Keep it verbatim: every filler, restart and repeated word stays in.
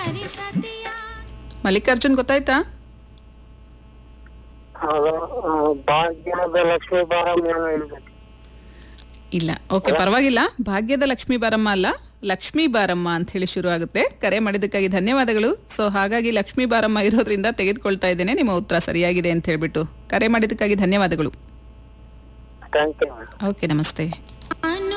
ಮಲ್ಲಿಕಾರ್ಜುನ್ ಗೊತ್ತಾಯ್ತಾ? ಅದು ಆ, ಭಾಗ್ಯದ ಲಕ್ಷ್ಮೀ ಬಾರಮ್ಮ ಏನೋ ಹೇಳ್ಬೇಕು. ಇಲ್ಲ, ಓಕೆ, ಪರವಾಗಿಲ್ಲ. ಭಾಗ್ಯದ ಲಕ್ಷ್ಮೀ ಬಾರಮ್ಮ ಅಲ್ಲ, ಲಕ್ಷ್ಮೀ ಬಾರಮ್ಮ ಅಂತ ಹೇಳಿ ಶುರು ಆಗುತ್ತೆ. ಕರೆ ಮಾಡಿದ್ದಕ್ಕಾಗಿ ಧನ್ಯವಾದಗಳು. ಸೊ ಹಾಗಾಗಿ ಲಕ್ಷ್ಮೀ ಬಾರಮ್ಮ ಇರೋದ್ರಿಂದ ತೆಗೆದುಕೊಳ್ತಾ ಇದ್ದೇನೆ ನಿಮ್ಮ ಉತ್ತರ ಸರಿಯಾಗಿದೆ ಅಂತ ಹೇಳ್ಬಿಟ್ಟು. ಕರೆ ಮಾಡಿದ್ದಕ್ಕಾಗಿ ಧನ್ಯವಾದಗಳು. Thank you. ಓಕೆ, ನಮಸ್ತೆ.